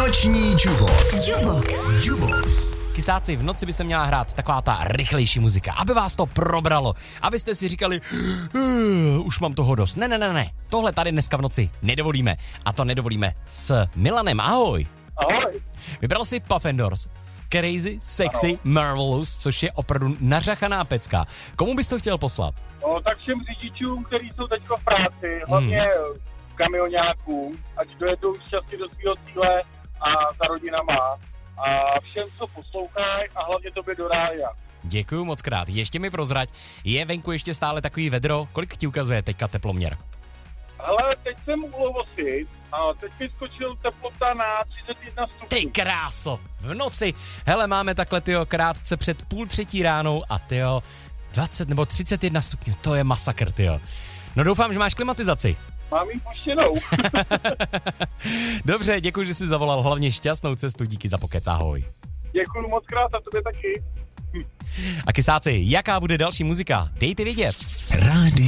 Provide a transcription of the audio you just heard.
Noční Jubox. Kysáci, v noci by se měla hrát taková ta rychlejší muzika, aby vás to probralo, abyste si říkali, už mám toho dost. Ne, tohle tady dneska v noci nedovolíme. A to nedovolíme s Milanem. Ahoj. Ahoj. Vybral si Puffendors. Crazy, Sexy, Marvelous, což je opravdu nařachaná pecka. Komu bys to chtěl poslat? No, tak všem řidičům, kteří jsou teď v práci, hlavně kamionákům, ať dojedou šťastně do svého cíle a ta rodina má. A všem, co poslouchají a hlavně tobě do rádia. Děkuju moc krát. Ještě mi prozrať, je venku ještě stále takový vedro? Kolik ti ukazuje teďka teploměr? Ale teď jsem u Lovosy a teď mi skočil teplota na 31 stupňů. Ty kráso, v noci. Hele, máme takhle, tyjo, krátce před 2:30 ráno a tyjo, 20 nebo 31 stupňů, to je masakr, tyjo. No doufám, že máš klimatizaci. Mám jí puštěnou. Dobře, děkuji, že jsi zavolal, hlavně šťastnou cestu, díky za pokec, ahoj. Děkuju moc krát a tobě taky. A kysáci, jaká bude další muzika? Dejte vědět. Rádio